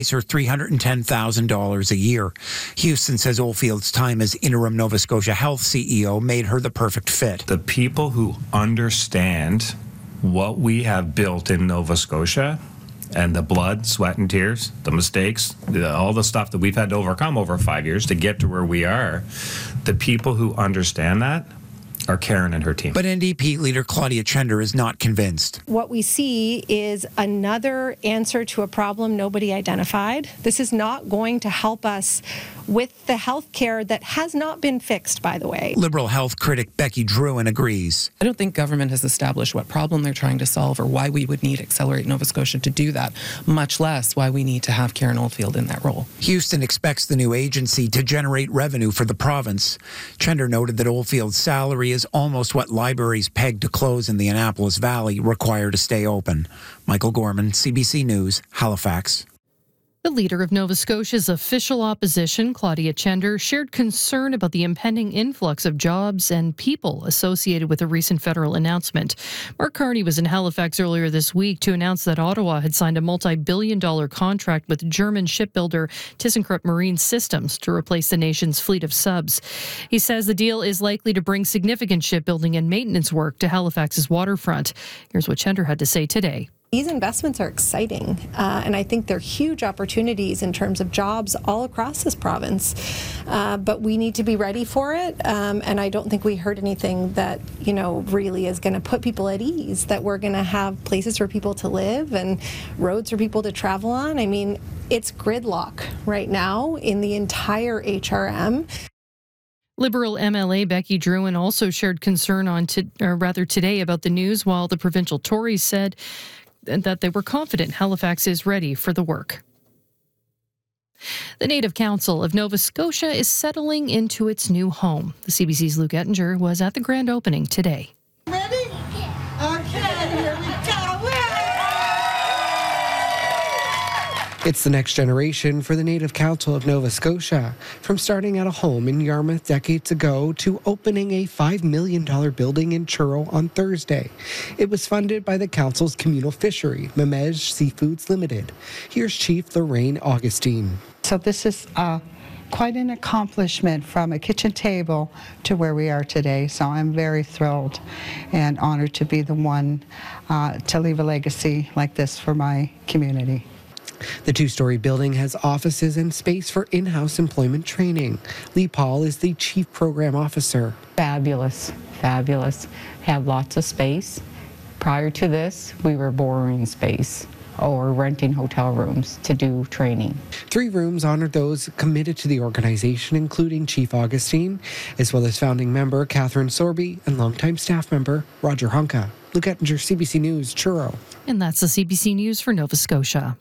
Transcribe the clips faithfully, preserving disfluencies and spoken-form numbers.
her three hundred ten thousand dollars a year. Houston says Oldfield's time as interim Nova Scotia Health C E O made her the perfect fit. The people who understand what we have built in Nova Scotia and the blood, sweat, and tears, the mistakes, the, all the stuff that we've had to overcome over five years to get to where we are, the people who understand that are Karen and her team. But N D P leader Claudia Chender is not convinced. What we see is another answer to a problem nobody identified. This is not going to help us with the health care that has not been fixed, by the way. Liberal health critic Becky Druin agrees. I don't think government has established what problem they're trying to solve or why we would need Accelerate Nova Scotia to do that, much less why we need to have Karen Oldfield in that role. Houston expects the new agency to generate revenue for the province. Chender noted that Oldfield's salary is almost what libraries pegged to close in the Annapolis Valley require to stay open. Michael Gorman, C B C News, Halifax. The leader of Nova Scotia's official opposition, Claudia Chender, shared concern about the impending influx of jobs and people associated with a recent federal announcement. Mark Carney was in Halifax earlier this week to announce that Ottawa had signed a multi-billion dollar contract with German shipbuilder ThyssenKrupp Marine Systems to replace the nation's fleet of subs. He says the deal is likely to bring significant shipbuilding and maintenance work to Halifax's waterfront. Here's what Chender had to say today. These investments are exciting, uh, and I think they're huge opportunities in terms of jobs all across this province. Uh, but we need to be ready for it, um, and I don't think we heard anything that, you know, really is going to put people at ease, that we're going to have places for people to live and roads for people to travel on. I mean, it's gridlock right now in the entire H R M. Liberal M L A Becky Druin also shared concern on, to, or rather today, about the news, while the provincial Tories said that they were confident Halifax is ready for the work. The Native Council of Nova Scotia is settling into its new home. The C B C's Luke Ettinger was at the grand opening today. Ready? Okay, here we go. It's the next generation for the Native Council of Nova Scotia. From starting at a home in Yarmouth decades ago to opening a five million dollars building in Truro on Thursday. It was funded by the council's communal fishery, Memej Seafoods Limited. Here's Chief Lorraine Augustine. So this is uh, quite an accomplishment from a kitchen table to where we are today. So I'm very thrilled and honored to be the one uh, to leave a legacy like this for my community. The two-story building has offices and space for in-house employment training. Lee Paul is the Chief Program Officer. Fabulous, fabulous. Have lots of space. Prior to this, we were borrowing space or renting hotel rooms to do training. Three rooms honored those committed to the organization, including Chief Augustine, as well as founding member Catherine Sorby and longtime staff member Roger Hunka. Luke Ettinger, C B C News, Truro. And that's the C B C News for Nova Scotia.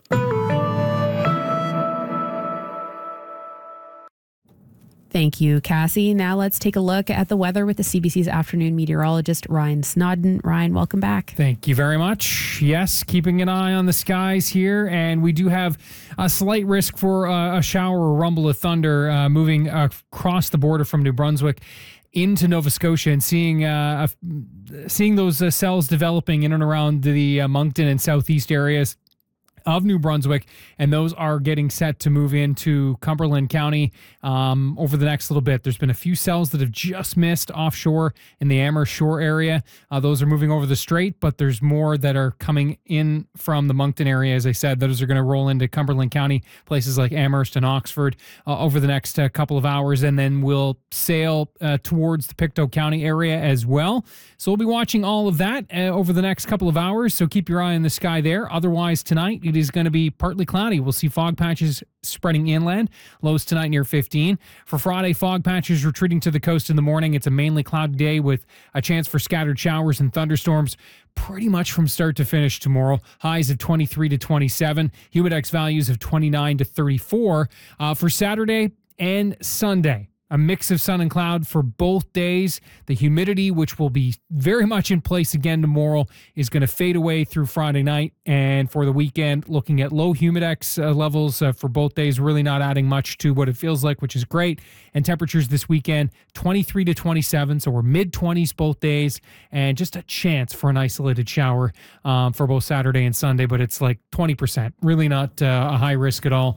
Thank you, Cassie. Now let's take a look at the weather with the C B C's afternoon meteorologist, Ryan Snodden. Ryan, welcome back. Thank you very much. Yes, keeping an eye on the skies here, and we do have a slight risk for uh, a shower or rumble of thunder uh, moving uh, across the border from New Brunswick into Nova Scotia, and seeing uh, seeing those uh, cells developing in and around the uh, Moncton and southeast areas of New Brunswick, and those are getting set to move into Cumberland County um, over the next little bit. There's been a few cells that have just missed offshore in the Amherst Shore area. Uh, those are moving over the strait, but there's more that are coming in from the Moncton area. As I said, those are going to roll into Cumberland County, places like Amherst and Oxford uh, over the next uh, couple of hours, and then we'll sail uh, towards the Pictou County area as well. So we'll be watching all of that uh, over the next couple of hours, so keep your eye on the sky there. Otherwise, tonight, it is going to be partly cloudy. We'll see fog patches spreading inland. Lows tonight near fifteen. For Friday, fog patches retreating to the coast in the morning. It's a mainly cloudy day with a chance for scattered showers and thunderstorms pretty much from start to finish tomorrow. Highs of twenty-three to twenty-seven. Humidex values of twenty-nine to thirty-four. Uh, for Saturday and Sunday, a mix of sun and cloud for both days. The humidity, which will be very much in place again tomorrow, is going to fade away through Friday night. And for the weekend, looking at low humidex uh, levels uh, for both days, really not adding much to what it feels like, which is great. And temperatures this weekend, twenty-three to twenty-seven. So we're mid-twenties both days, and just a chance for an isolated shower um, for both Saturday and Sunday. But it's like twenty percent, really not uh, a high risk at all